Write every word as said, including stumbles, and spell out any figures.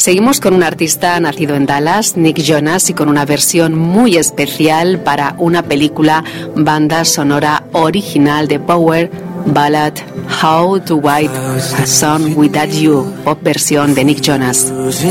Seguimos con un artista nacido en Dallas, Nick Jonas, y con una versión muy especial para una película, banda sonora original de Power Ballad, How to Write a Song Without You, pop versión de Nick Jonas.